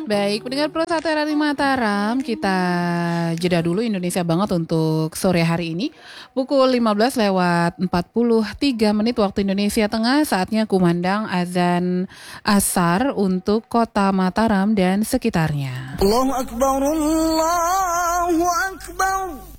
Baik, pendengar Pro 1 RRI Mataram, kita jeda dulu Indonesia banget untuk sore hari ini. Pukul 15 lewat 43 menit waktu Indonesia Tengah, saatnya kumandang azan asar untuk kota Mataram dan sekitarnya. Allahu Akbar, Allahu Akbar.